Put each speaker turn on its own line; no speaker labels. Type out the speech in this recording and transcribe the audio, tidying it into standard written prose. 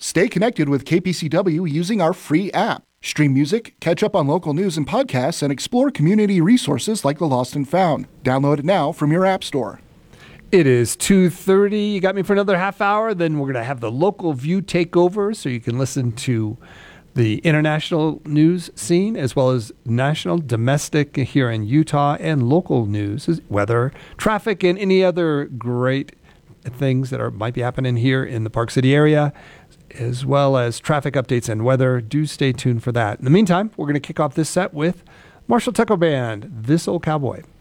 Stay connected with KPCW using our free app. Stream music, catch up on local news and podcasts, and explore community resources like the Lost and Found. Download it now from your app store.
It is 2:30. You got me for another half hour. Then we're going to have the local view take over so you can listen to the international news scene as well as national, domestic here in Utah, and local news, weather, traffic, and any other great things that might be happening here in the Park City area, as well as traffic updates and weather. Do stay tuned for that. In the meantime, we're going to kick off this set with Marshall Tucker Band, This Old Cowboy.